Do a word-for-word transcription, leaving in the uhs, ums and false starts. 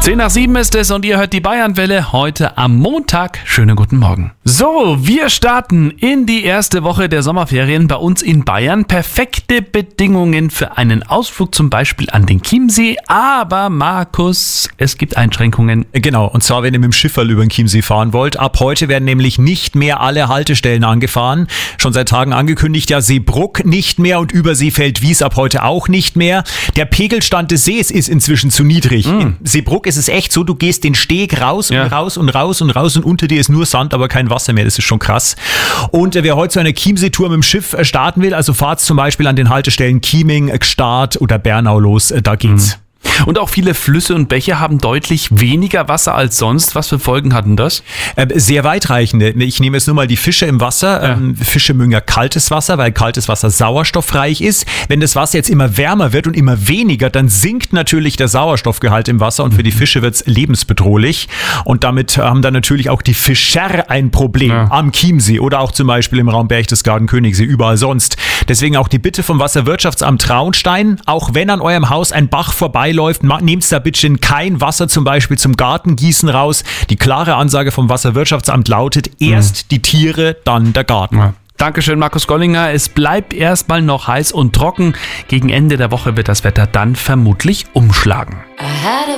Zehn nach sieben ist es und ihr hört die Bayernwelle heute am Montag. Schönen guten Morgen. So, wir starten in die erste Woche der Sommerferien bei uns in Bayern. Perfekte Bedingungen für einen Ausflug zum Beispiel an den Chiemsee. Aber Markus, es gibt Einschränkungen. Genau, und zwar wenn ihr mit dem Schifferl über den Chiemsee fahren wollt. Ab heute werden nämlich nicht mehr alle Haltestellen angefahren. Schon seit Tagen angekündigt, ja, Seebruck nicht mehr und Überseefeld-Wies ab heute auch nicht mehr. Der Pegelstand des Sees ist inzwischen zu niedrig. Mm. In Seebruck ist es echt so, du gehst den Steg raus ja. und raus und raus und raus und unter dir ist nur Sand, aber kein Wasser mehr. Das ist schon krass. Und wer heute so eine Chiemsee-Tour mit dem Schiff starten will, also fahrt zum Beispiel an den Haltestellen Chieming, Gstaad oder Bernau los, da geht's. Mm. Und auch viele Flüsse und Bäche haben deutlich weniger Wasser als sonst. Was für Folgen hatten das? Äh, sehr weitreichende. Ich nehme jetzt nur mal die Fische im Wasser. Ja. Ähm, Fische mögen ja kaltes Wasser, weil kaltes Wasser sauerstoffreich ist. Wenn das Wasser jetzt immer wärmer wird und immer weniger, dann sinkt natürlich der Sauerstoffgehalt im Wasser und für die Fische wird's lebensbedrohlich. Und damit haben dann natürlich auch die Fischer ein Problem ja. am Chiemsee oder auch zum Beispiel im Raum Berchtesgaden, Königssee, überall sonst. Deswegen auch die Bitte vom Wasserwirtschaftsamt Traunstein, auch wenn an eurem Haus ein Bach vorbei läuft, nehmt da bitte kein Wasser zum Beispiel zum Gartengießen raus. Die klare Ansage vom Wasserwirtschaftsamt lautet, erst mhm. die Tiere, dann der Garten. Ja. Dankeschön, Markus Gollinger. Es bleibt erstmal noch heiß und trocken. Gegen Ende der Woche wird das Wetter dann vermutlich umschlagen.